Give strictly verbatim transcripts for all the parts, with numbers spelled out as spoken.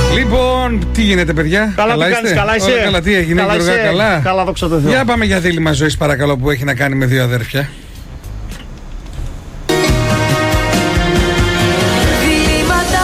Λοιπόν, τι γίνεται, παιδιά? Καλά, καλά, είστε? καλά είσαι. Όλα καλά, τι έγινε, καλά, Γιώργα, καλά. Καλά, δόξα τω Θεώ. Για πάμε για δίλημμα ζωής, παρακαλώ, που έχει να κάνει με δύο αδέρφια. Δίλημματα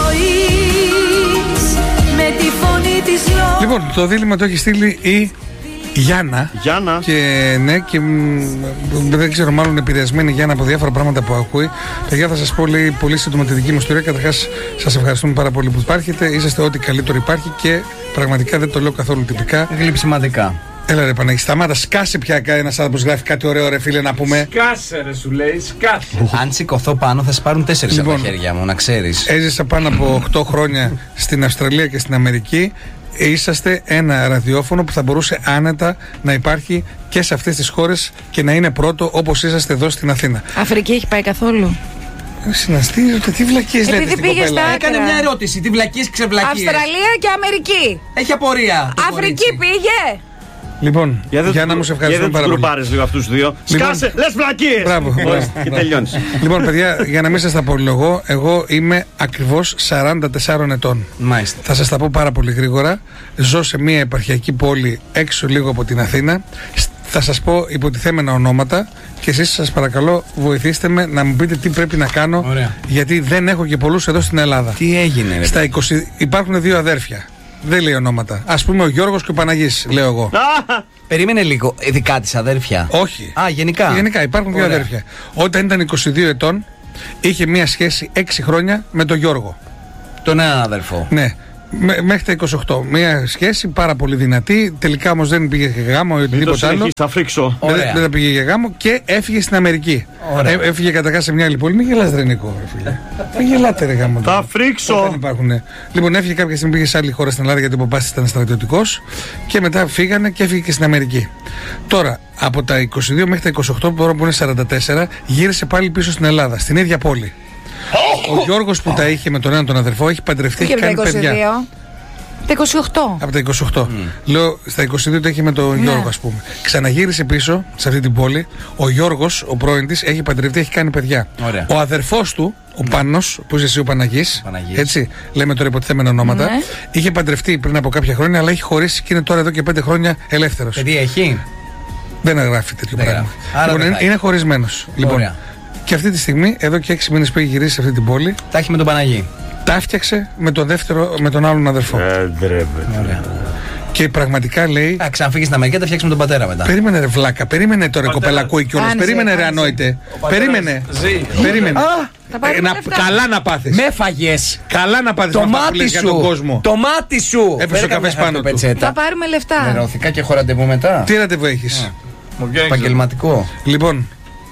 ζωής, με τη φωνή της λόγου. Λοιπόν, το δίλημμα το έχει στείλει η Γιάννα. Γιάννα. Και ναι, και μ, δεν ξέρω, μάλλον επηρεασμένη η Γιάννα από διάφορα πράγματα που ακούει. Παιδιά, θα σας πω λέει, πολύ σύντομα τη δική μου ιστορία. Καταρχάς, σας ευχαριστούμε πάρα πολύ που υπάρχετε. Είσαστε ό,τι καλύτερο υπάρχει και πραγματικά δεν το λέω καθόλου τυπικά. Γλυψιματικά. Έλα ρε Παναγί, σταμάτα, σκάσε πια ένας άνθρωπος γράφει κάτι ωραίο, ρε φίλε, να πούμε. Σκάσε ρε σου λέει, σκάσε. Αν σηκωθώ πάνω θα σε πάρουν τέσσερις Λοιπόν, από τα χέρια μου, να ξέρεις. Έζησα πάνω από οκτώ χρόνια στην Αυστραλία και στην Αμερική. Είσαστε ένα ραδιόφωνο που θα μπορούσε άνετα να υπάρχει και σε αυτές τις χώρες και να είναι πρώτο όπως είσαστε εδώ στην Αθήνα. Αφρική έχει πάει καθόλου? Συναστήρετε, τι βλακίες λέτε Επειδή στην πήγε κοπέλα. στα- Έκανε μια ερώτηση, τι βλακίες ξεβλακίες. Αυστραλία και Αμερική. Έχει απορία. το Αφρική κορίτσι. πήγε. Λοιπόν, Για για να μου σε ευχαριστούμε πάρα πολύ. πάρεις λίγο αυτούς τους δύο. Σκάσε, λες βλακίες. Μπράβο, μπράβο. Και τελειώνεις. Λοιπόν, παιδιά, για να μην σας τα απολυλογώ, εγώ είμαι ακριβώς σαράντα τεσσάρων ετών. Μάλιστα. Θα σας τα πω πάρα πολύ γρήγορα. Ζω σε μια επαρχιακή πόλη έξω λίγο από την Αθήνα. Θα σας πω υποτιθέμενα ονόματα και εσείς σας παρακαλώ βοηθήστε με να μου πείτε τι πρέπει να κάνω. Ωραία. Γιατί δεν έχω και πολλούς εδώ στην Ελλάδα. Τι έγινε, ρε. Στα είκοσι υπάρχουν δύο αδέρφια. Δεν λέει ονόματα. Ας πούμε ο Γιώργος και ο Παναγής, λέω εγώ. Περίμενε λίγο, ειδικά της αδέρφια. Όχι. Α, γενικά. Γενικά υπάρχουν δύο Ωραία. αδέρφια. Όταν ήταν είκοσι δύο ετών, είχε μία σχέση έξι χρόνια με τον Γιώργο. Τον έναν αδερφό. Ναι. Μέ- μέχρι τα είκοσι οκτώ. Μία σχέση πάρα πολύ δυνατή. Τελικά όμως δεν πήγε για γάμο ή Μην το οτιδήποτε άλλο. συνεχίσεις, θα φρίξω. Δεν, Ωραία. δεν τα πήγε για γάμο και έφυγε στην Αμερική. Ωραία. Ε, έφυγε καταρχάς σε μια άλλη πόλη. Μην γελάς, ρε Νικό, ρε φίλε. Μην γελάτε, ρε γάμο. Θα Όταν φρίξω. υπάρχουν. Λοιπόν, έφυγε κάποια στιγμή, πήγε σε άλλη χώρα στην Ελλάδα γιατί ο παπάς ήταν στρατιωτικός και μετά φύγανε και έφυγε και στην Αμερική. Τώρα, από τα είκοσι δύο μέχρι τα είκοσι οκτώ, τώρα που είναι σαράντα τέσσερα, γύρισε πάλι πίσω στην Ελλάδα, στην ίδια πόλη. Ο Γιώργος που τα είχε με τον έναν τον αδερφό έχει παντρευτεί, έχει Και από τα κάνει παιδιά. είκοσι δύο. Τα είκοσι οκτώ. Από τα είκοσι οκτώ. Λέω στα είκοσι δύο το έχει με τον Ναι. Γιώργο, ας πούμε. Ξαναγύρισε πίσω σε αυτή την πόλη. Ο Γιώργος, ο πρώην της, έχει παντρευτεί, έχει κάνει παιδιά. Ωραία. Ο αδερφός του, ο Πάνος, που είσαι εσύ ο Παναγής, Παναγής. έτσι, λέμε τώρα υποτιθέμενα ονόματα, Ναι. είχε παντρευτεί πριν από κάποια χρόνια, αλλά έχει χωρίσει και είναι τώρα εδώ και πέντε χρόνια ελεύθερος. Παιδί έχει. Δεν γράφει τέτοιο Δεν πράγμα. γράφει. Άρα Λοιπόν, δεν είναι, θα είναι χωρισμένος. Λοιπόν, Ωραία. και αυτή τη στιγμή, εδώ και έξι μήνες που έχει γυρίσει σε αυτή την πόλη, Τα έχει με τον Παναγί. τα έφτιαξε με τον δεύτερο, με τον άλλον αδερφό. Ε, ντρέπε. Ωραία. Και πραγματικά λέει. Α, ξαναφύγει στην Αμερική, θα φτιάξει με τον πατέρα μετά. Περίμενε ρε βλάκα, περίμενε τώρα κοπέλα ακούει κιόλας. Άνοιξε, Περίμενε ρε άνοιξε. ανόητε. Περίμενε. Ζει. Περίμενε. Θα πάρουμε Ε, να- λεφτά. Καλά να πάθεις. Με φαγες. Καλά να πάθεις Το με αυτά που μάτι λες για τον σου. κόσμο. Το μάτι σου. Έπεσε ο Φέρε καφές καμιά πάνω του. χαρτοπετσέτα. Θα πάρουμε λεφτά. Νερωθικά και έχω ραντεβού μετά. Τι ραντεβού έχεις? Μου βγαίνει Επαγγελματικό. Λοιπόν,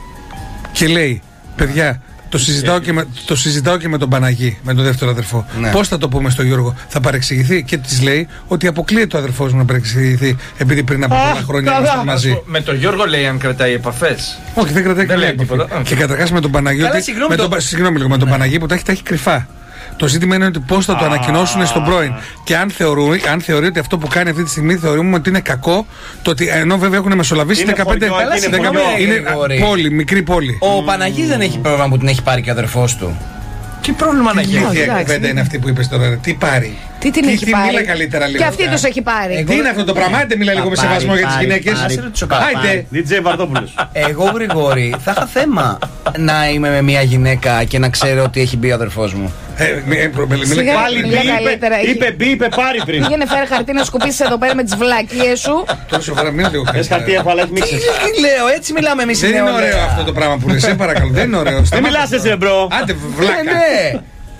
και λέει, παιδιά, το συζητάω, και με, το συζητάω και με τον Παναγί, με τον δεύτερο αδερφό. Ναι. Πώς θα το πούμε στον Γιώργο, θα παρεξηγηθεί? Και της λέει ότι αποκλείεται ο αδερφός μου να παρεξηγηθεί επειδή πριν από πολλά χρόνια καλά. ήμασταν μαζί. Με τον Γιώργο λέει αν κρατάει επαφές. Όχι, δεν κρατάει Δεν καλά λέει επαφή. τίποτα. Και καταρχάς με τον Παναγιώτη. Καλά, συγγνώμη, με το- τον, συγγνώμη λίγο, με τον Παναγί που τα έχει, τα έχει κρυφά. Το ζήτημα είναι ότι πώς θα το ανακοινώσουν στον πρώην. Και αν θεωρεί, αν θεωρεί ότι αυτό που κάνει αυτή τη στιγμή θεωρούμε ότι είναι κακό, το ότι ενώ βέβαια έχουν μεσολαβήσει Είναι δεκαπέντε. χωριό, Καλά, είναι συγγνώμη, χωριό. είναι Γρηγόρη. πόλη, μικρή πόλη. Ο Παναγής δεν έχει πρόβλημα που την έχει πάρει και ο αδερφός του. Τι πρόβλημα να Τι γίνει. τέτοια εντάξει, κουβέντα δεν- είναι αυτή που είπες τώρα, ρε? Τι πάρει? Τι την Τι- έχει τι πάρει? μίλα καλύτερα λίγο. Και αυτή αυτά. τους έχει πάρει. Τι είναι αυτό το πράγμα? Άντε μιλά λίγο με Πάρει, σεβασμό για τις πάρει, γυναίκες. πάρει. Άιντε. ντι τζέι Βαρδόπουλος. Εγώ, Γρηγόρη, θα είχα θέμα να είμαι με μια γυναίκα και να ξέρω ότι έχει μπει ο αδερφός μου. Ε, μη- ε, προ- μιλά- Σιγά. Πάλι Μιλά μπει, είπε- καλύτερα, έχει- είπε μπει, είπε πάρει πριν. Πήγαινε φέρε χαρτί να σκουπίσεις εδώ πέρα με τις βλακίες σου. Τόσο σοβαρά, μην λίγο Θες καλύτερα. χαρτί έχω, αλλά έχει μίξες. Τι λέω, έτσι μιλάμε εμείς οι Δεν είναι νεολαία. ωραίο αυτό το πράγμα που λες, σε παρακαλώ. Δεν είναι ωραίο. Δεν Σταμάτα μιλάς τώρα. έτσι, ρε μπρο. Άντε, Ναι, βλάκα. ναι.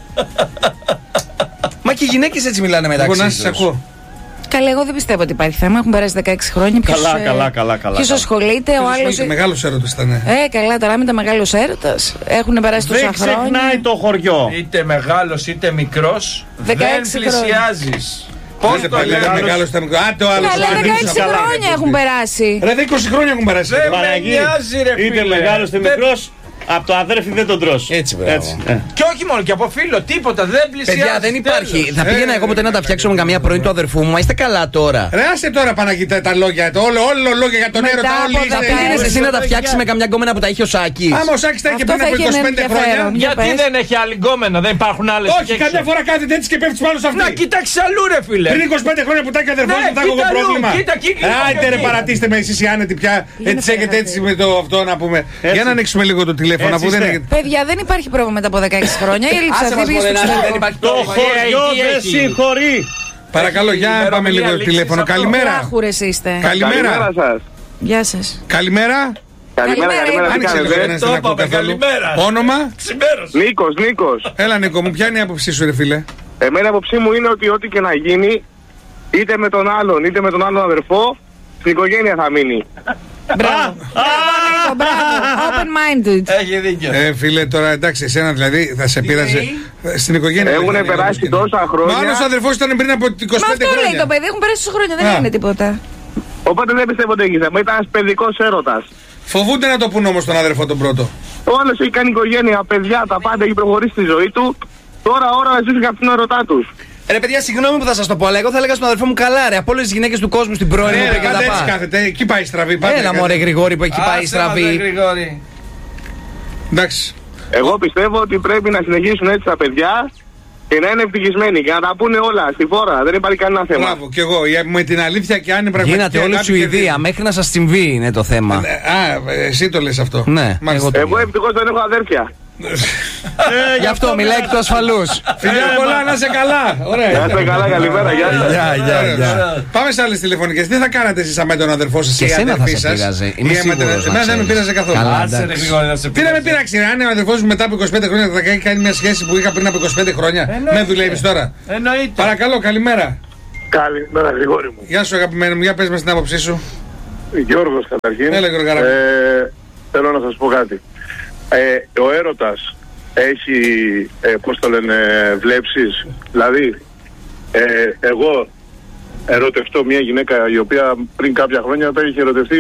Μα και οι γυναίκες έτσι μιλάνε μεταξύ Εγώ να τους. σας ακούω. Καλά, εγώ δεν πιστεύω ότι υπάρχει θέμα. Έχουν περάσει δεκαέξι χρόνια. Ποιος, Καλά, ε, καλά, καλά, καλά, Ποιος καλά. ασχολείται, ο άλλος. Μεγάλο έρωτα ήταν. Ε, καλά, τώρα μετά μεγάλο έρωτα. Έχουν περάσει τόσα Δεν ξεχνάει χρόνια. το χωριό. Είτε μεγάλος είτε μικρός, δεν δεκαέξι χρόνια. πλησιάζεις. Πώς Πώς δεν το παλιά, λέω. μεγάλο ήταν μικρό. Άντε ο άλλο. Καλά, δεκαέξι χρόνια έχουν περάσει. Ρε, είκοσι χρόνια έχουν περάσει. Δεν με Παναγί, νοιάζει ρε είτε φίλε. μεγάλος είτε Δεν- μικρός, Από το αδέρφι δεν τον τρως. Έτσι, μπράβο. Ε. Και όχι μόνο, και από φίλο, τίποτα, δεν πλησιάζει. Παιδιά, δεν υπάρχει. τέλος. Θα πήγαινα εγώ ποτέ να τα φτιάξω με καμία πρώην του αδερφού μου. Μα είστε καλά τώρα. Ρε, άσε τώρα Παναγίτα τα λόγια. Το όλο, όλο λόγια για τον Μετά έρωτα. από Όλοι δεκαετίες. είστε. Πήγαινε εσύ να τα φτιάξει με καμιά γκόμενα που τα είχε ο Σάκης. Άμα ο Σάκης τα είχε Αυτό πριν θα από είχε είκοσι πέντε χρόνια. ενδιαφέρον. Για Γιατί πες. δεν έχει άλλη γκόμενα, δεν υπάρχουν άλλες. Όχι, καμιά φορά κάθεται έτσι και πέφτει πάνω σε αυτή. Να κοιτάξει αλλού, ρε φίλε. Πριν είκοσι πέντε χρόνια που τα είχε αδερφός Ναι, μου, θα έχω κοίτα αλλού, πρόβλημα. κοίτα, κοίτα, κοίτα, Άιντε ρε, κοίτα. παρατήστε με εσείς οι άνετοι πια. Έτσι έχετε έτσι με το αυτό να πούμε. Για να ανοίξουμε λίγο το τηλέφωνο Έτσι αφού δεν είστε. έχετε. Παιδιά, δεν υπάρχει πρόβλημα μετά από δεκαέξι χρόνια. Η έλλειψη Άσε μας, αυτή μωρέ, πήγε στο να- δεν ψυχολόγο. υπάρχει Το πρόβλημα. χωριό τι δεν έχει. συγχωρεί. Παρακαλώ, για ημερομηνία πάμε λίγο το λήξης τηλέφωνο. αυτό. Καλημέρα. Άχουρες είστε. Καλημέρα. σας. Γεια σας. Καλημέρα. Καλημέρα, καλημέρα, τι Άνοιξε λίγο κάνετε? να Το δεν ακούω είπαμε, καθόλου. καλημέρα. Όνομα. Ξημέρωσε. Νίκος, Νίκος. Έλα Νίκο μου, ποια είναι η άποψή σου ρε φίλε? Εμένα η άποψή μου είναι ότι ό,τι και να γίνει, είτε με τον άλλον είτε με τον άλλον αδερφό, στην οικογένεια θα μείνει. Μπράβο. Μπράβο, μπράβο. Open minded. Έχει δίκιο. Ε, φίλε, τώρα εντάξει, εσένα δηλαδή θα σε πείραζε. Στην οικογένεια. Έχουν δεν είναι περάσει οικογένεια. τόσα χρόνια. Μα άλλος αδερφός ήταν πριν από είκοσι Μα πέντε αυτό λέει χρόνια. το παιδί. Έχουν περάσει τόσα χρόνια. Α. Δεν είναι τίποτα. Οπότε δεν πιστεύω ότι έχει θέμα. Ήταν ένας παιδικός έρωτας. Φοβούνται να το πούν όμως τον αδερφό τον πρώτο. Ο άλλος έχει κάνει οικογένεια, παιδιά, τα πάντα, έχει προχωρήσει στη ζωή του. Τώρα ώρα να ζήσει από την ερωτά τους. Ρε παιδιά, συγγνώμη που θα σας το πω, αλλά εγώ θα έλεγα στον αδερφό μου καλά, ρε. Από όλες τις γυναίκες του κόσμου στην πρώην μου Ναι, πρέπει να πάντα τα έτσι πάει. κάθεται. Εκεί πάει στραβή. πάντα Έλα κάθεται. μωρέ Γρηγόρη που έχει πάει Άσε μας, ρε στραβή. Γρηγόρη. Εντάξει. Εγώ πιστεύω ότι πρέπει να συνεχίσουν έτσι τα παιδιά και να είναι ευτυχισμένοι και να τα πούνε όλα στη φόρα. Δεν υπάρχει κανένα θέμα. Μπράβο κι εγώ. Η- Με την αλήθεια και αν είναι πραγματική. Γίνατε όλη αγάπη Σουηδία, και- μέχρι να σας συμβεί είναι το θέμα. Ε, Α, εσύ το λες αυτό. Ναι, Μάλιστα. εγώ το Εγώ λέω. ευτυχώς δεν έχω αδέρφια. Γι' αυτό μιλάει εκ του ασφαλούς. Φιλιά πολλά, να είσαι καλά. Να Ωραία. είστε καλά, καλημέρα, γεια σας. Γεια, γεια, Ωραίος. γεια. Πάμε σε άλλες τηλεφωνικές. Τι θα κάνατε εσείς με τον αδερφό σας Και ή η εσένα θα αδερφή σε σας? πείραζε. Ή Είμαι η αματερά- σίγουρος. να Εμένα δεν με ξέρεις. πείραζε καθόλου. Καλά, Άσε ρε εντάξει. Γρηγόρη να σε Τι να με πειράζει. πειράξει, ρε, αν ο αδερφός μου μετά από είκοσι πέντε χρόνια θα κάνει- κάνει μια σχέση που είχα πριν από είκοσι πέντε χρόνια. Εννοείται. Με δουλεύεις τώρα. Εννοείται. Παρακαλώ, καλημέρα. Καλημέρα, Γρηγόρη μου. Γεια σου αγαπημένο μου, για πες μας την άποψή σου. Γιώργος καταρχήν. Έλα, Γιώργαρα. Ε, θέλω να σας πω κάτι. Ε, ο έρωτας έχει, ε, πώς το λένε, βλέψεις. Δηλαδή, ε, εγώ ερωτευτώ μια γυναίκα η οποία πριν κάποια χρόνια τα είχε ερωτευτεί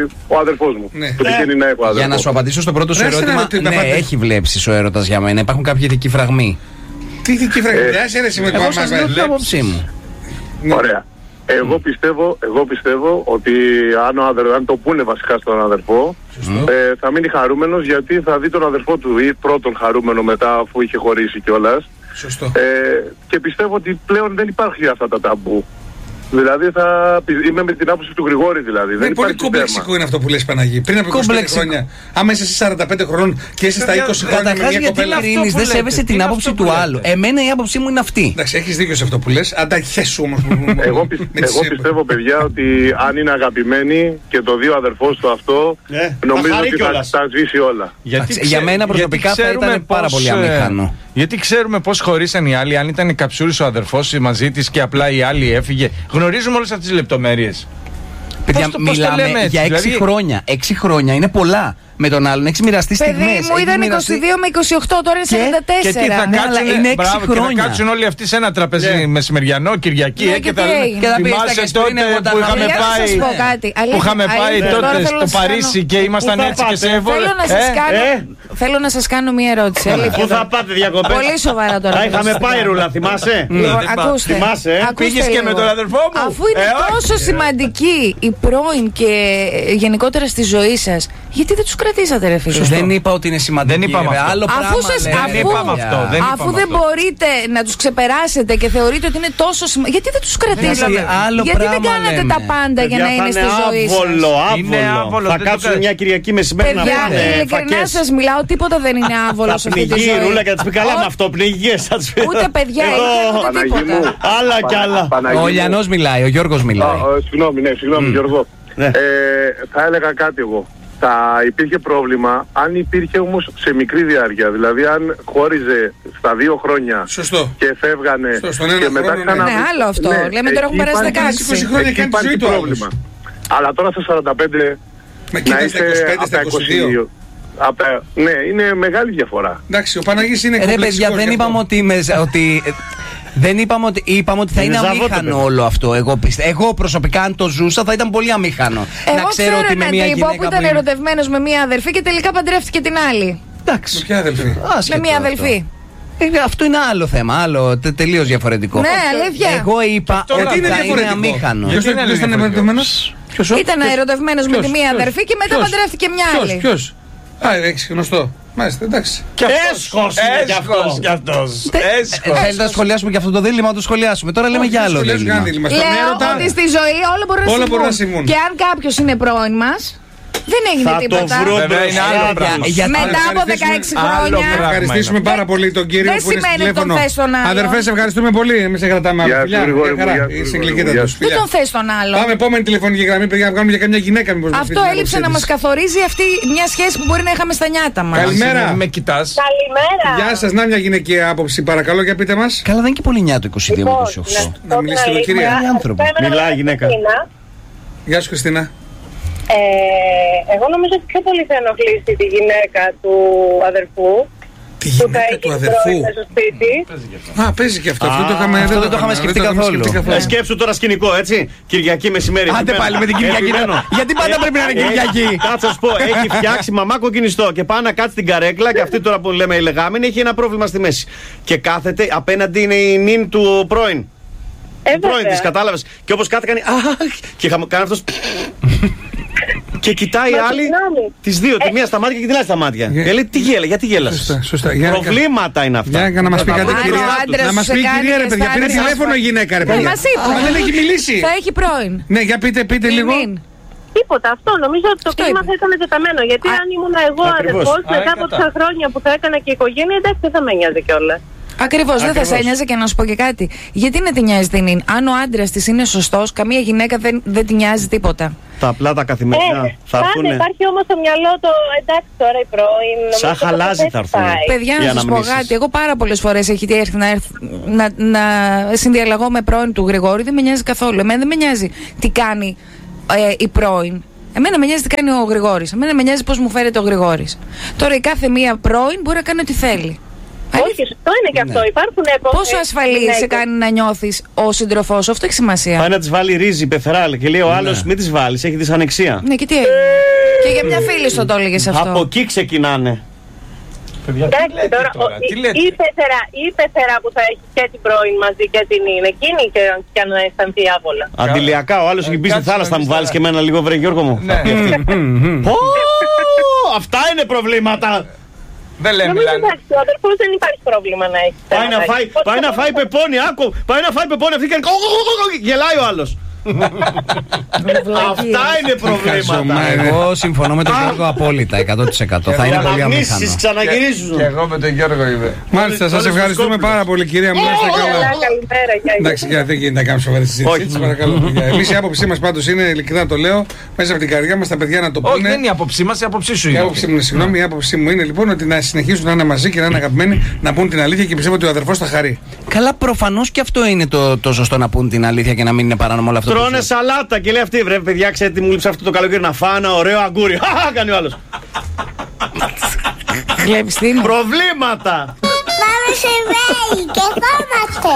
ο αδερφός μου. Ναι. Που τυχαίνει να έχω αδερφό. Για να σου απαντήσω στο πρώτο σου Ρε, στην ερώτημα, ερωτή- να ναι, πάτε. έχει βλέψεις ο έρωτας για μένα. Υπάρχουν κάποιοι ειδικοί φραγμοί. Τι δική φραγμιά, άσε ρε με το Εγώ σας λέω την άποψή μου. Ωραία. Εγώ πιστεύω, εγώ πιστεύω ότι αν, ο αδερ, αν το πούνε βασικά στον αδερφό, ε, θα μείνει χαρούμενος γιατί θα δει τον αδερφό του ή πρώτον χαρούμενο μετά αφού είχε χωρίσει κιόλας. Σωστό. Ε, και πιστεύω ότι πλέον δεν υπάρχει αυτά τα ταμπού. Δηλαδή θα, είμαι με την άποψη του Γρηγόρη δηλαδή. Είναι δεν πολύ υπάρχει κομπλεξικό θέμα. είναι αυτό που λες Παναγί. Πριν από είκοσι πέντε Κομπλεξικό. χρόνια, άμα είσαι σαράντα πέντε χρονών και είσαι στα είκοσι χρόνια με Καταρχάς μια γιατί κοπέλα. κρίνεις, αυτό δεν που σέβεσαι λέτε, την είναι άποψη αυτό του που άλλου. λέτε. Εμένα η άποψή μου είναι αυτή. Εντάξει, έχεις δίκιο σε αυτό που λες. Ανταχέσου όμως. που- που- Εγώ, με πι- τις- εγώ πιστεύω παιδιά ότι αν είναι αγαπημένοι και το δύο αδερφός του αυτό, Ε, νομίζω θα χαρεί ότι θα κιόλας. τα σβήσει όλα. Γιατί Για ξέ- μένα προσωπικά γιατί θα ήταν ξέρουμε πάρα πώς, πολύ ε, αμήχανο. Γιατί ξέρουμε πώς χωρίσαν οι άλλοι, αν ήταν καψούρης ο αδερφός μαζί της και απλά η άλλη έφυγε. Γνωρίζουμε όλες αυτές τις λεπτομέρειες. Παιδιά, Πώς το- πώς το μιλάμε λέμε έτσι, για έξι δηλαδή- χρόνια. Έξι χρόνια είναι πολλά με τον άλλον. Έχει μοιραστεί στιγμές. Παιδί μου έχεις ήταν μοιραστεί- είκοσι δύο με είκοσι οκτώ, τώρα είναι Και- σαράντα τέσσερα. Και τι θα Ναι, αλλά κάτσουν, είναι έξι μπράβο, και θα χρόνια. κάτσουν όλοι αυτοί σε ένα τραπέζι Ναι. μεσημεριανό, Κυριακή, Ναι, ε, και και θα τι λένε, έγινε. Και θα πεις, θυμάσαι «Στάκες, τότε πριν εγώ τα που είχαμε Για να πάει, σας πω κάτι. που Αλήθεια, είχαμε πάει αλήθεια, τώρα τότε θέλω στο να σας Παρίσι κάνω- και ήμασταν Πού θα έτσι και πάτε? σε έβολε. Θέλω να σας Ε, κάνω, ε. θέλω να σας κάνω μία ερώτηση. αλήθεια. Πού θα πάτε διακοπές? Πολύ σοβαρά τώρα. Α, θέλω να είχαμε σας πάει κάνω. ρούλα, θυμάσαι? Λοιπόν, δεν ακούστε. θυμάσαι, ε? ακούστε Πήγες και λίγο. με τον αδερφό μου? Αφού είναι Ε, όχι. τόσο σημαντική η πρώην και ε, γενικότερα στη ζωή σας, γιατί δεν τους κρατήσατε, ρε φίλε? Δεν είπα ότι είναι σημαντικό. Δεν είπαμε αυτό. Άλλο Αφού, πράγμα, σας, λέμε. αφού, είπαμε αυτό, δεν αφού είπαμε δεν αυτό. μπορείτε να τους ξεπεράσετε και θεωρείτε ότι είναι τόσο σημαντικό, γιατί δεν τους κρατήσατε? λέμε. Άλλο Γιατί δεν πράγμα κάνατε λέμε. τα πάντα για να Παιδιά, είναι θα στη ζωή σας? άβολο, Είναι άβολο. άβολο, Θα δεν το κάτσουν κα- μια Κυριακή μεσημέρι να Παιδιά, φάνε ειλικρινά φακές. σας μιλάω, τίποτα δεν είναι άβολο Θα σε αυτή τη πνιγεί η ζωή. ρούλα και θα της πει καλά Ό- με αυτό, πνιγίες θα της πει. Ούτε παιδιά, Εγώ- ούτε ούτε Παναγί μου. τίποτα. Άλλα κι άλλα. Παναγί Ο μου. Λιανός μιλάει, ο Γιώργος Α, μιλάει. α, Συγγνώμη, ναι, συγγνώμη Γιώργο. Ναι. Ε, θα έλεγα κάτι εγώ. Θα υπήρχε πρόβλημα αν υπήρχε όμως σε μικρή διάρκεια. Δηλαδή αν χώριζε στα δύο χρόνια Σωστό. και φεύγανε Στο- στον ένα και μετά χρόνο, ναι. ξανά... Ναι, άλλο αυτό. Λέμε τώρα έχουν εκεί περάσει υπάρχει- δεκαέξι. είκοσι χρόνια εκεί κάνει τη ζωή υπάρχει του πρόβλημα. Αλλά τώρα στα σαράντα πέντε Με να κοίτα στα είστε είκοσι πέντε, από στα τα είκοσι δύο. είκοσι δύο. απ' τα- Ναι, είναι μεγάλη διαφορά. Εντάξει, ο Παναγής είναι Ρε παιδιά, κομπλεξικός δεν γι' αυτό. είπαμε ότι, είμαι- ότι Δεν είπαμε ότι, είπαμε ότι θα Είναι είναι ζαβότο, αμήχανο παιδί. όλο αυτό. Εγώ, πιστε... Εγώ προσωπικά, αν το ζούσα, θα ήταν πολύ αμήχανο. Εγώ να ξέρω ξέρω ότι με έναν μια τύπο γυναίκα που ήταν είναι- ερωτευμένος με μια αδερφή και τελικά παντρεύτηκε την άλλη. Εντάξει. Με ποια αδελφή? Άσχετο Με μία αυτό. αδελφή. Ε, αυτό είναι άλλο θέμα, άλλο τε, τελείως διαφορετικό. Ναι, αλήθεια. Εγώ είπα Τώρα ότι είναι θα είναι διαφορετικό. αμήχανο. Ποιος είναι ποιος ήταν διαφορετικό? ερωτευμένος? Ποιος? Ήταν ερωτευμένος με Ποιος? τη μία Ποιος? αδερφή και μετά Ποιος? παντρεύτηκε μια Ποιος? άλλη. Ποιος? Α, έχεις γνωστό. Μάλιστα, εντάξει. Έσχος είναι κι Έσχος αυτός. κι αυτός. Ε, Έσχος. Θέλετε να σχολιάσουμε και αυτό το δίλημμα, να το σχολιάσουμε. Τώρα λέμε για άλλο Σχολιάζουν δίλημμα. κανένα δίλημμα. Στον Λέω έρωτα, ότι στη ζωή όλα μπορούν να όλα συμβούν. μπορούν να συμβούν. Και αν κάποιος είναι πρώην μας, δεν έγινε Θα το τίποτα. βρω Βέβαια, είναι άλλο μπροστά πράγμα. τους. Για- Μετά από ευχαριστήσουμε. δεκαέξι Άλλο χρόνια. πράγμα. Ευχαριστήσουμε πάρα πολύ τον κύριο Δεν που είναι στο σημαίνει ότι τον τηλέφωνο. θες τον άλλο. Αδερφές, ευχαριστούμε πολύ. Εμείς σε κρατάμε Γεια σου, φιλιά. Γρηγόρη μου, Χαρά. γεια σου, Είσαι Γρηγόρη μου, γλυκύτατος. γεια Δεν Φιλιά. τον θες τον άλλο. Πάμε επόμενη τηλεφωνική γραμμή, παιδιά, να βγάλουμε για καμιά γυναίκα. μήπως μας πει Αυτό την έλειψε άποψή να της. μας καθορίζει αυτή μια σχέση που μπορεί να είχαμε στα νιάτα μας. Καλημέρα. Με κοιτάς. Καλημέρα. Γεια σας, να μια γυναικεία άποψη, παρακαλώ, για πείτε μας. Καλά, δεν είναι και πολύ νιά το είκοσι δύο με Λοιπόν, είκοσι οκτώ. να Να μιλήσετε με κυρία. Οι άνθρωποι. Μιλάει η γυναίκα. Γεια σου, Χριστίνα. Ε, εγώ νομίζω ότι πιο πολύ θα ενοχλήσει τη γυναίκα του αδερφού. Τη Που θα γυναίκα έχει του αδερφού. πρώην στο σπίτι. Α, παίζει και αυτό. Αυτό Α, το είχαμε αυτό δεν το είχαμε δεν σκεφτεί είχαμε καθόλου. σκεφτεί Ε, σκέψου τώρα σκηνικό, έτσι. Κυριακή μεσημέρι. Άντε επιμένω. πάλι με την Κυριακή. Επιμένω. Γιατί πάντα Ε, πρέπει να είναι έχει- Κυριακή. Κάτσε να σου πω, έχει φτιάξει μαμά κοκκινιστό και πάει να κάτσει στην καρέκλα και αυτή τώρα που λέμε η λεγάμενη έχει ένα πρόβλημα στη μέση. Και κάθεται, απέναντι είναι η νυν του πρώην. Ε, Του πρώην βέβαια. τη, κατάλαβε. Και όπω κάτι κάνει. Αχ, και χαμο- κάνει αυτό. Και κοιτάει η Μα, άλλη συγγνώμη. τι δύο, τη μία στα μάτια και την άλλη στα μάτια. Για- Και λέει τι γέλα, γιατί γέλασε. Σωστά, σωστά. Για να- Προβλήματα είναι αυτά. Για να μας πει Θα κάτι βρείτε η Αν το ο κυρία. λάθος. άντρας Να σου μας σε πει η κάνει κυρία, ρε και παιδιά, πήρε αισθάνεσαι τηλέφωνο η γυναίκα, ρε Δεν παιδιά. μας είπε. Μα δεν έχει μιλήσει. Θα έχει πρώην. Ναι, για πείτε, πείτε Μην, λίγο. μην. Τίποτα. Αυτό νομίζω ότι το Αυτό κλίμα είπε. θα ήταν τεταμένο. Γιατί Α, αν ήμουν εγώ ακριβώς. αδερφός, Α, μετά ε, από κατά. τόσα χρόνια που θα έκανα και η οικογένεια, εντάξει, δεν θα με νοιάζει κιόλα. Ακριβώς, δεν θα Ακριβώς. σε ένοιαζε και να σου πω και κάτι. Γιατί να την νοιάζει την είναι. Αν ο άντρας της είναι σωστός, καμία γυναίκα δεν, δεν την νοιάζει τίποτα. Τα απλά τα καθημερινά Ε, θα πάντα έρθουνε. υπάρχει όμως στο μυαλό το εντάξει τώρα η πρώην. νομίζω Σαν ότι χαλάζει δεν θα έρθουνε. πάει. Παιδιά, Οι να σα πω αναμνήσεις. κάτι. Εγώ πάρα πολλέ φορέ έχει έρθει να, έρθ, να, να συνδιαλλαγώ με πρώην του Γρηγόρη. Δεν με νοιάζει καθόλου. Εμένα δεν με νοιάζει τι κάνει ε, η πρώην. Εμένα με νοιάζει τι κάνει ο Γρηγόρης. Εμένα με νοιάζει πώς μου φέρεται ο Γρηγόρης. Τώρα η κάθε μία πρώην μπορεί να κάνει ό,τι θέλει. Όχι, σωστό είναι και αυτό. Υπάρχουν εποχές. Πόσο ασφαλή σε κάνει να νιώθεις ο σύντροφός σου, αυτό έχει σημασία. Πάει να τη βάλει ρύζι, πεθεράλ και λέει ο άλλο μην τη βάλει, έχει δυσανεξία. Ναι, και τι έγινε. Και για μια φίλη σου το έλεγε αυτό. Από εκεί ξεκινάνε. Παιδιά, τι Εντάξει, λέτε τώρα, τώρα, ο- τι η- λέτε. η πεθερά, η πεθερά που θα έχει και την πρώην μαζί και την είναι, εκείνη και, και αν αισθανθεί άβολα. Αντιλιακά, ο άλλο έχει μπει στη κάτσε θάλασσα, να θα μου μην βάλει στα- και εμένα λίγο, βρε Γιώργο μου. Ναι. Πω, αυτά είναι προβλήματα. Δεν λέμε, Νομίζω μιλάνε. εντάξει, ο αδερφός δεν υπάρχει πρόβλημα να έχει. Πάει να θέματα. φάει, Οπότε πάει να θα φάει μπορούμε- πεπόνι, άκου. Πάει να φάει πεπόνι, αυτή κάνει. Γελάει ο άλλο. Αυτά είναι προβλήματα. Χαζομάρε. Εγώ συμφωνώ με τον Γιώργο απόλυτα, εκατό τοις εκατό. Θα Οι είναι πολύ αναμνήσεις αμήχανο. ξαναγυρίζουν. Και εγώ με τον Γιώργο είμαι. Μάλιστα, Όλες σας τις ευχαριστούμε σκόπουλες. πάρα πολύ, κυρία μου. Να είστε Καλά, καλά. καλημέρα. γεια, γεια. Εντάξει, και δεν γίνεται να κάνουμε σοβαρή συζήτηση. Όχι. Έτσι, παρακαλώ. Εμεί η άποψή μα πάντω είναι, ειλικρινά το λέω, μέσα από την καρδιά μα τα παιδιά να το Όχι, πούνε. δεν είναι η άποψή μα, η άποψή σου Η είναι. άποψή μου είναι, συγγνώμη, η άποψή μου είναι λοιπόν ότι να συνεχίσουν να είναι μαζί και να είναι αγαπημένοι, να πούν την αλήθεια και πιστεύω ότι ο αδερφός θα χαρεί. Καλά, προφανώς και αυτό είναι το, το σωστό να πούν την αλήθεια και να μην είναι παράνομο όλο αυτό. που Τρώνε σου- σαλάτα και λέει αυτή, βρε παιδιά, ξέρετε τι μου λείψε αυτό το καλοκαίρι να φάω ένα ωραίο αγκούρι. Χαχα, κάνει ο άλλο. Βλέπεις τι είναι. Προβλήματα! Πάμε σε βέη και φόμαστε.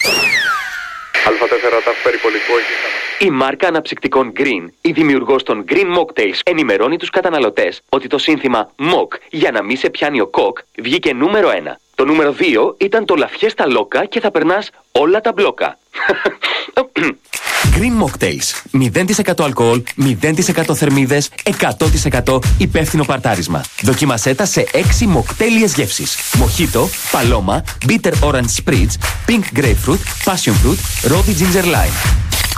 Α4 ταφ περιπολικό εκεί. Η μάρκα αναψυκτικών Green, η δημιουργός των Green Mocktails, ενημερώνει τους καταναλωτές ότι το σύνθημα Mock για να μην σε πιάνει ο κοκ βγήκε νούμερο ένα. Το νούμερο δύο ήταν το λαφιές στα λόκα και θα περνάς όλα τα μπλόκα. Green Mocktails. μηδέν τοις εκατό αλκοόλ, μηδέν τοις εκατό θερμίδες, εκατό τοις εκατό υπεύθυνο παρτάρισμα. Δοκίμασέ τα σε έξι μοκτέλιες γεύσεις. Μοχίτο, παλώμα, bitter orange spritz, pink grapefruit, passion fruit, rosy ginger lime.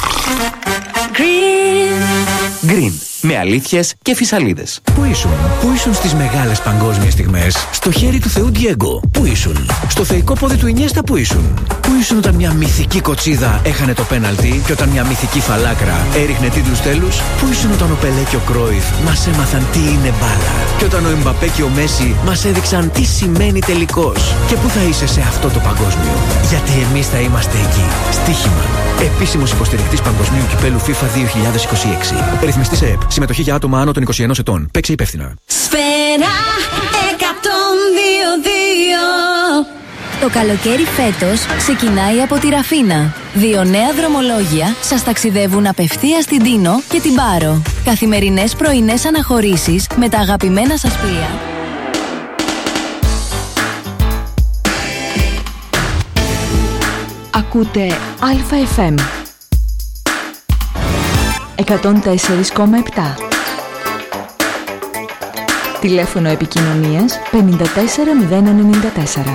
Green. Με αλήθειες και φυσαλίδες. Πού ήσουν, πού ήσουν στις μεγάλες παγκόσμιες στιγμές? Στο χέρι του Θεού Ντιέγκο. Πού ήσουν? Στο θεϊκό πόδι του Ινιέστα. Πού ήσουν? Πού ήσουν όταν μια μυθική κοτσίδα έχανε το πέναλτι και όταν μια μυθική φαλάκρα έριχνε τίτλους τέλους? Πού ήσουν όταν ο Πελέ και ο Κρόιφ μας έμαθαν τι είναι μπάλα? Και όταν ο Εμπαπέ και ο Μέση μας έδειξαν τι σημαίνει τελικός? Και πού θα είσαι σε αυτό το παγκόσμιο? Γιατί εμείς θα είμαστε εκεί. Στοίχημα. Επίσημος υποστηρικτής Παγκοσμίου Κυπέλου FIFA δύο χιλιάδες είκοσι έξι. Ρυθμιστής ΕΕΠ. Συμμετοχή για άτομα άνω των είκοσι ενός ετών. Παίξε υπεύθυνα. Σφαίρα εκατόν δύο δύο. Το καλοκαίρι φέτος ξεκινάει από τη Ραφίνα. Δύο νέα δρομολόγια σας ταξιδεύουν απευθείας στην Τίνο και την Πάρο. Καθημερινές πρωινές αναχωρήσεις με τα αγαπημένα σας πλοία. Ακούτε Αλφα εφ εμ εκατόν τέσσερα κόμμα επτά. Τηλέφωνο επικοινωνίας πενήντα τέσσερα μηδέν ενενήντα τέσσερα.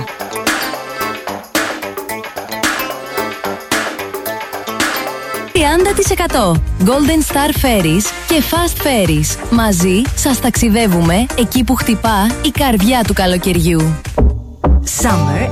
τριάντα τοις εκατό Golden Star Ferries και Fast Ferries. Μαζί σας ταξιδεύουμε εκεί που χτυπά η καρδιά του καλοκαιριού. Summer.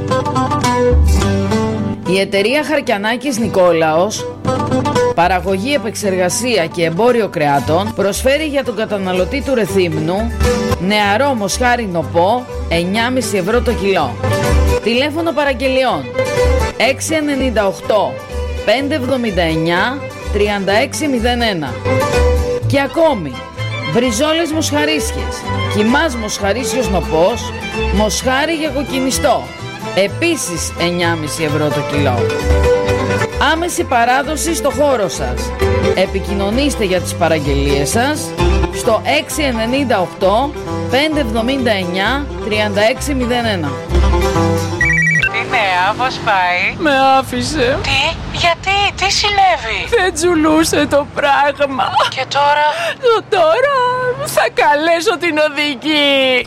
Η εταιρεία Χαρκιανάκης Νικόλαος, παραγωγή, επεξεργασία και εμπόριο κρεάτων, προσφέρει για τον καταναλωτή του Ρεθύμνου νεαρό μοσχάρι νοπό εννιά κόμμα πέντε ευρώ το κιλό. Τηλέφωνο παραγγελιών έξι εννιά οκτώ πέντε εβδομήντα εννιά τριάντα έξι μηδέν ένα. Και ακόμη μπριζόλες μοσχαρίσιες, κιμάς μοσχαρίσιος νοπός, μοσχάρι για κοκκινιστό, επίσης εννιά κόμμα πέντε ευρώ το κιλό. Άμεση παράδοση στο χώρο σας. Επικοινωνήστε για τις παραγγελίες σας στο έξι εννιά οκτώ πέντε εβδομήντα εννιά τριάντα έξι μηδέν ένα. Τι νέα, πώς πάει? Με άφησε. Τι, γιατί, τι συνέβη? Δεν τζουλούσε το πράγμα. Και τώρα? Το τώρα θα καλέσω την οδηγή.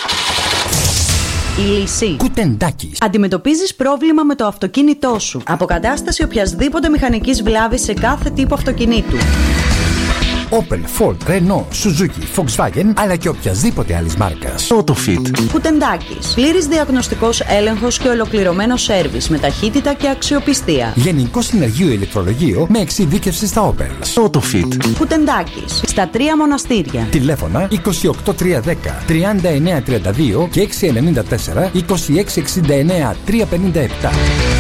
Η λύση. Κουτεντάκης. Αντιμετωπίζεις πρόβλημα με το αυτοκίνητό σου. Αποκατάσταση οποιασδήποτε μηχανικής βλάβης σε κάθε τύπο αυτοκινήτου. Opel, Ford, Renault, Suzuki, Volkswagen, αλλά και οποιασδήποτε άλλης μάρκας. Autofit. Κουτεντάκης. Πλήρης διαγνωστικός έλεγχος και ολοκληρωμένο σέρβις με ταχύτητα και αξιοπιστία. Γενικό συνεργείο ηλεκτρολογείο με εξειδίκευση στα Opel. Autofit. Κουτεντάκης. Στα τρία μοναστήρια. Τηλέφωνα είκοσι οκτώ τριακόσια δέκα τριάντα εννέα τριάντα δύο και έξι εννιά τέσσερα είκοσι έξι εξήντα εννέα τριακόσια πενήντα επτά.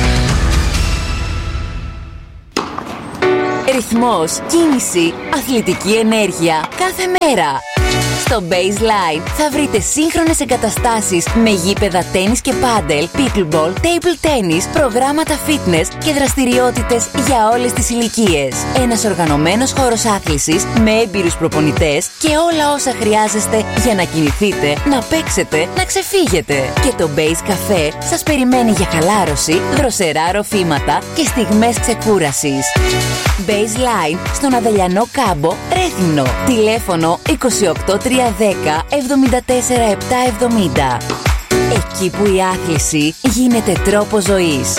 Ρυθμός, κίνηση, αθλητική ενέργεια κάθε μέρα. Στο Baseline θα βρείτε σύγχρονες εγκαταστάσεις με γήπεδα τένις και πάντελ, pickleball, table tennis, προγράμματα fitness και δραστηριότητες για όλες τις ηλικίες. Ένας οργανωμένος χώρος άθλησης με έμπειρους προπονητές και όλα όσα χρειάζεστε για να κινηθείτε, να παίξετε, να ξεφύγετε. Και το Base Café σας περιμένει για χαλάρωση, δροσερά ροφήματα και στιγμές ξεκούρασης. Baseline στον Αδελιανό Κάμπο, Ρέθυμνο. Τηλέφωνο είκοσι οκτώ τριακόσια δέκα εβδομήντα τέσσερα επτακόσια εβδομήντα. Εκεί που η άθληση γίνεται τρόπος ζωής.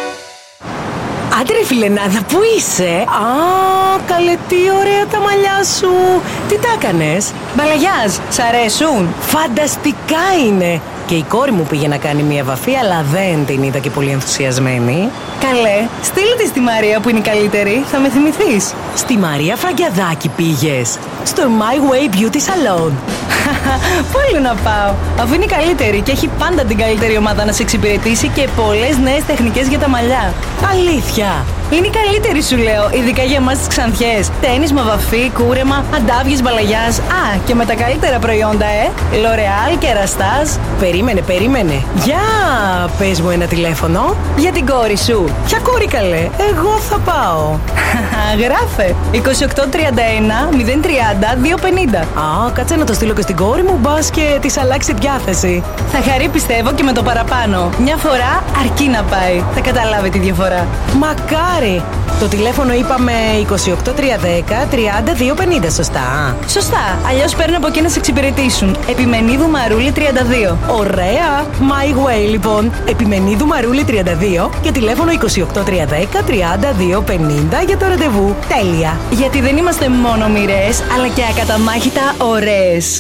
Άντε ρε φιλενάδα, πού είσαι? Α, καλέ, τι ωραία τα μαλλιά σου. Τι τα έκανες? Μπαλαγιάζ, σ' αρέσουν? Φανταστικά είναι. Και η κόρη μου πήγε να κάνει μια βαφή, αλλά δεν την είδα και πολύ ενθουσιασμένη. Καλέ, στείλ τη στη Μαρία που είναι η καλύτερη, θα με θυμηθείς. Στη Μαρία Φραγκιαδάκη πήγες? Στο My Way Beauty Salon. Πού άλλο να πάω, αφού είναι η καλύτερη και έχει πάντα την καλύτερη ομάδα να σε εξυπηρετήσει και πολλές νέες τεχνικές για τα μαλλιά. Αλήθεια. Είναι η καλύτερη, σου λέω, ειδικά για εμάς τις ξανθιές. Τένισμα, βαφή, κούρεμα, αντάβιες, μπαλαγιάζ. Α, και με τα καλύτερα προϊόντα, ε. L'Oreal και Ραστάζ. Περίμενε, περίμενε. Για πες μου ένα τηλέφωνο. Για την κόρη σου. Ποια κόρη, καλέ? Εγώ θα πάω. Γράφε. είκοσι οκτώ τριάντα ένα μηδέν τριάντα δύο πενήντα. Α, κάτσε να το στείλω και στην κόρη μου, μπας και της αλλάξει διάθεση. Θα χαρεί, πιστεύω, και με το παραπάνω. Μια φορά αρκεί να πάει. Θα καταλάβει τη διαφορά. Μακάρι. Το τηλέφωνο είπαμε είκοσι οκτώ τριακόσια δέκα τριάντα δύο πενήντα, σωστά? Σωστά. Αλλιώς παίρνω από εκεί να σε εξυπηρετήσουν. Επιμενίδου Μαρούλη τριάντα δύο. Ωραία. My Way, λοιπόν. Επιμενίδου Μαρούλη τριάντα δύο και τηλέφωνο είκοσι οκτώ τριακόσια δέκα τριάντα δύο πενήντα για το ραντεβού. Τέλεια. Γιατί δεν είμαστε μόνο μοιρές, αλλά και ακαταμάχητα ωραίες.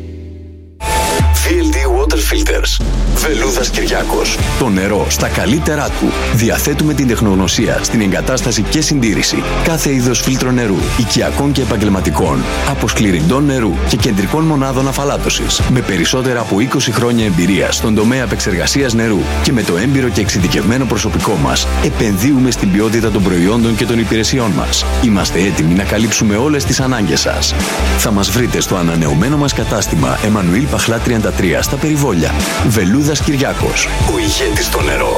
βι ελ ντι Water Filters. Βελούδας Κυριάκος. Το νερό στα καλύτερά του. Διαθέτουμε την τεχνογνωσία στην εγκατάσταση και συντήρηση κάθε είδος φίλτρο νερού, οικιακών και επαγγελματικών, αποσκληρυντών νερού και κεντρικών μονάδων αφαλάτωσης. Με περισσότερα από είκοσι χρόνια εμπειρία στον τομέα επεξεργασίας νερού και με το έμπειρο και εξειδικευμένο προσωπικό μας, επενδύουμε στην ποιότητα των προϊόντων και των υπηρεσιών μας. Είμαστε έτοιμοι να καλύψουμε όλες τις ανάγκες σας. Θα μας βρείτε στο ανανεωμένο μας κατάστημα Εμμανουήλ Παχλά τριάντα τρία στα Περιβόλια. Βελούδας Κυριάκος, ο ηγέτης στο νερό.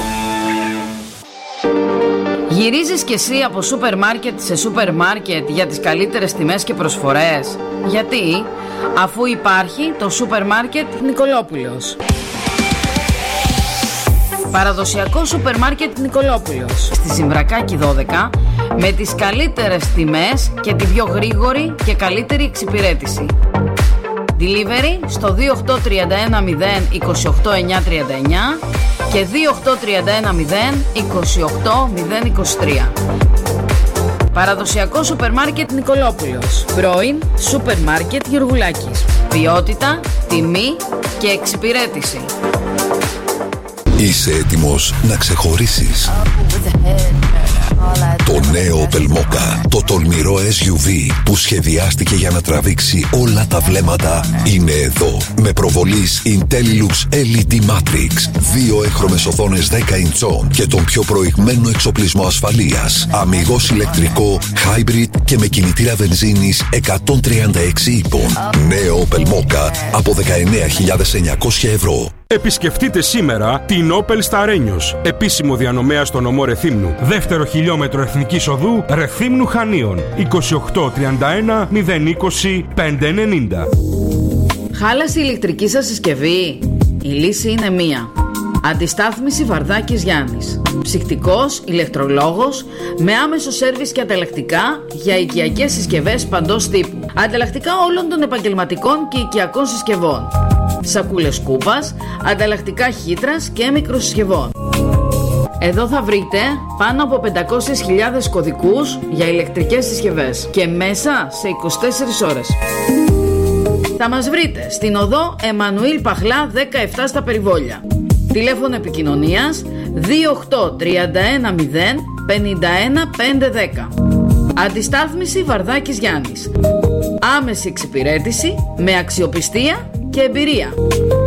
Γυρίζεις κι εσύ από σούπερ μάρκετ σε σούπερ μάρκετ για τις καλύτερες τιμές και προσφορές? Γιατί? Αφού υπάρχει το σούπερ μάρκετ Νικολόπουλος. Παραδοσιακό σούπερ μάρκετ Νικολόπουλος στη Συμβρακάκη δώδεκα, με τις καλύτερες τιμές και τη πιο γρήγορη και καλύτερη εξυπηρέτηση. Delivery στο δύο οκτώ τρία ένα μηδέν είκοσι οκτώ εννιακόσια τριάντα εννιά και δύο οκτώ τρία ένα μηδέν είκοσι οκτώ μηδέν είκοσι τρία. Παραδοσιακό σούπερ μάρκετ Νικολόπουλος. Πρώην σούπερ μάρκετ Γεωργουλάκης. Ποιότητα, τιμή και εξυπηρέτηση. Είσαι έτοιμος να ξεχωρίσεις? Το νέο Opel Mokka, το τολμηρό ες γιου βι που σχεδιάστηκε για να τραβήξει όλα τα βλέμματα, είναι εδώ. Με προβολής IntelliLux ελ ι ντι Matrix, δύο έγχρωμες οθόνες δέκα ιντσών και τον πιο προηγμένο εξοπλισμό ασφαλείας. Αμιγώς ηλεκτρικό, hybrid και με κινητήρα βενζίνης εκατόν τριάντα έξι ύπων. Νέο Opel Mokka από δεκαεννέα χιλιάδες εννιακόσια ευρώ. Επισκεφτείτε σήμερα την Opel στα Ρένιος, επίσημο διανομέα στο νομό Ρεθύμνου. Δεύτερο χιλιόμετρο Εθνικής Οδού Ρεθύμνου Χανίων. είκοσι οκτώ τριάντα ένα μηδέν είκοσι πεντακόσια ενενήντα. Χάλασε η ηλεκτρική σας συσκευή? Η λύση είναι μία. Αντιστάθμιση Βαρδάκης Γιάννης. Ψυκτικός, ηλεκτρολόγος, με άμεσο σέρβις και ανταλλακτικά για οικιακές συσκευές παντός τύπου. Ανταλλακτικά όλων των επαγγελματικών και οικιακών συσκευών. Σακούλες κούπας, ανταλλακτικά χύτρας και μικροσυσκευών. Εδώ θα βρείτε πάνω από πεντακόσιες χιλιάδες κωδικούς για ηλεκτρικές συσκευές και μέσα σε είκοσι τέσσερις ώρες. Θα μας βρείτε στην οδό Εμμανουήλ Παχλά δεκαεπτά στα Περιβόλια. Τηλέφωνο επικοινωνίας δύο οκτώ τρία ένα μηδέν πενήντα ένα πεντακόσια δέκα. Αντιστάθμιση Βαρδάκης Γιάννης. Άμεση εξυπηρέτηση με αξιοπιστία και εμπειρία.